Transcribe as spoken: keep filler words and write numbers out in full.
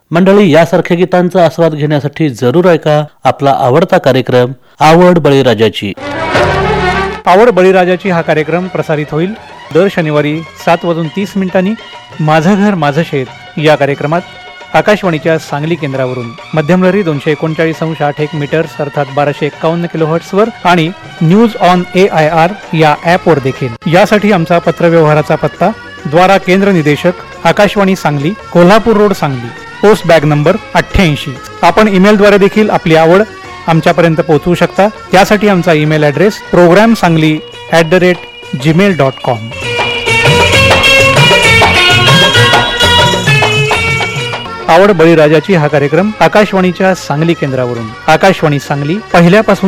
मंडळी, यासारख्या गीतांचा आस्वाद घेण्यासाठी जरूर ऐका आपला आवडता कार्यक्रम आवड बळीराजाची. आवड बळीराजाची हा कार्यक्रम प्रसारित होईल दर शनिवारी सात वाजून तीस मिनिटांनी माझं घर माझं शेत या कार्यक्रमात आकाशवाणीच्या सांगली केंद्रावरून मध्यमलहरी दोनशे एकोणचाळीस अंश आठ एक मीटर्स अर्थात बाराशे एक्कावन्न किलो हर्ट्सवर आणि news on A I R या ॲपवर देखील. यासाठी आमचा पत्रव्यवहाराचा पत्ता द्वारा केंद्र निदेशक Akashvani Sangli, Kolhapur road Sangli, post bag number अठ्ठ्याऐंशी. आपण ईमेलद्वारे देखील आपली आवड आमच्यापर्यंत पोहोचवू शकता. त्यासाठी आमचा email address programme Sangli at the rate Gmail dot com. आवड बळीराजाची हा कार्यक्रम आकाशवाणीच्या सांगली केंद्रावरून. आकाशवाणी सांगली पहिल्यापासून